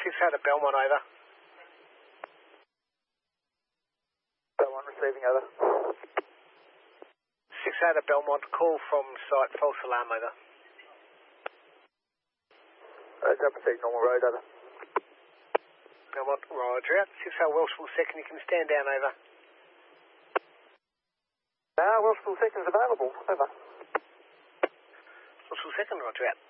6 out of Belmont, over. Belmont receiving, over. 6 out of Belmont, call from site, false alarm, over. Roger, proceed normal road, over. Belmont, roger out. 6 out Welshpool second, you can stand down, over. Welshpool second's available, over. Welshpool second, roger out.